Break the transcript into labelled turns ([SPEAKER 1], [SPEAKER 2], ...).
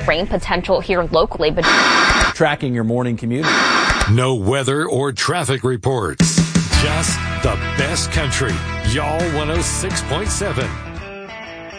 [SPEAKER 1] rain potential here locally. But
[SPEAKER 2] tracking your morning commute.
[SPEAKER 3] No weather or traffic reports. Just the best country. Y'all 106.7.